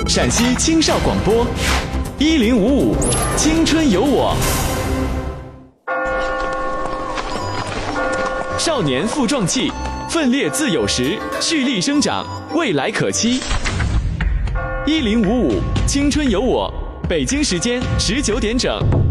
陕西青少广播1055青春有我。少年负壮气，奋烈自有时，蓄力生长，未来可期。1055青春有我，北京时间19点整。